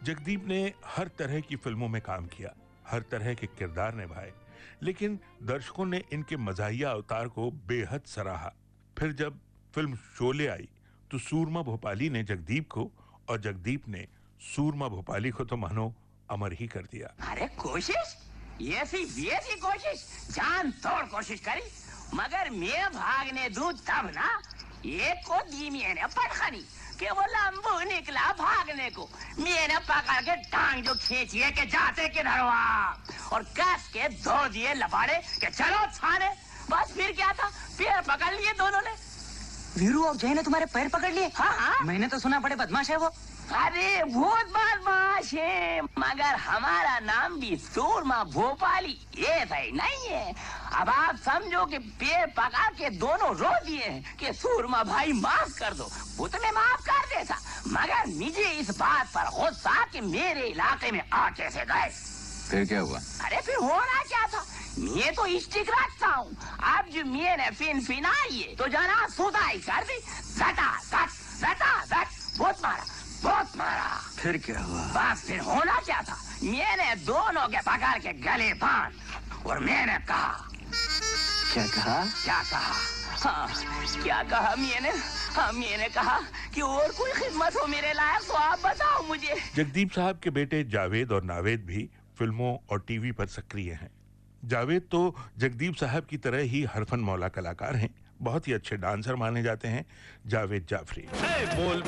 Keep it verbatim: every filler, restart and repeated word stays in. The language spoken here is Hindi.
जगदीप ने हर तरह की फिल्मों में काम किया, हर तरह के किरदार निभाए, लेकिन दर्शकों ने इनके मजाहिया अवतार को बेहद सराहा। फिर जब फिल्म शोले आई तो सूरमा भोपाली ने जगदीप को और जगदीप ने सूरमा भोपाली को तो मानो अमर ही कर दिया। अरे कोशिश, ये सी ये सी कोशिश, जान तोड़ कोशिश करी, मगर मैं भागने दूं तब ना, एक को दी मैंने पटखनी कि वो लंबू निकला भागने को, मैंने पकड़ के टांग जो खींची है कि जाते किधर वहाँ, और कस के दो दिए लपाड़े कि चलो थाने। बस फिर क्या था, पैर पकड़ लिए दोनों ने। वीरू और जय ने तुम्हारे पैर पकड़ लिए? हाँ हाँ, मैंने तो सुना बड़े बदमाश है वो। अरे बहुत बदमाश है, मगर हमारा नाम भी सूरमा भोपाली ये सही नहीं है। अब आप समझो कि पैर पकड़ के दोनों रो दिए हैं कि सूरमा भाई माफ कर दो, वो तो मैं माफ कर देता, मगर मुझे इस बात पर गुस्सा कि मेरे इलाके में आ कैसे गए। फिर क्या हुआ? अरे फिर होना क्या था, मैं तो स्टिक रखता हूँ, अब जो मैंने फिन फिनाई है तो जना सुधाई कर दी, जटा जट जटा जट, बहुत मारा बहुत मारा। फिर क्या हुआ? बस फिर होना क्या था, मैंने दोनों के पकड़ के गले बांध और मैंने कहा। क्या कहा? क्या कहा? हाँ, क्या कहा मैंने? हाँ, मैंने कहा कि और कोई खिदमत हो मेरे लायक तो आप बताओ मुझे। जगदीप साहब के बेटे जावेद और नावेद भी फिल्मों और टीवी पर सक्रिय हैं। जावेद तो जगदीप साहब की तरह ही हरफन मौला कलाकार हैं, बहुत ही अच्छे डांसर माने जाते हैं जावेद जाफरी। बोल